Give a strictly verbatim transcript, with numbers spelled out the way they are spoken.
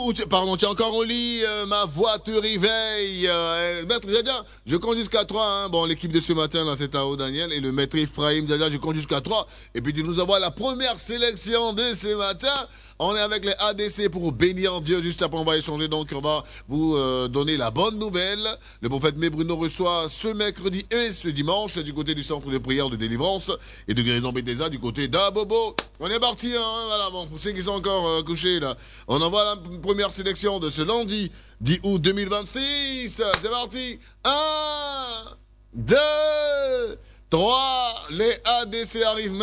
où tu, pardon, tu es encore au lit, euh, ma voix te réveille. Euh, maître Zadia, je compte jusqu'à trois. Hein. Bon, l'équipe de ce matin, là, c'est Tao Daniel et le maître Ephraim Zadia, je compte jusqu'à trois. Et puis, tu nous envoies la première sélection de ce matin. On est avec les A D C pour bénir Dieu. Juste après, on va échanger. Donc, on va vous euh, donner la bonne nouvelle. Le prophète Mé Bruno reçoit ce mercredi et ce dimanche du côté du centre de prière de délivrance et de guérison Bethesda du côté d'Abobo. On est parti, hein, voilà, bon, pour ceux qui sont encore euh, couchés, là. On envoie la première sélection de ce lundi dix août deux mille vingt-six. C'est parti. Un, deux, trois. Les A D C arrivent.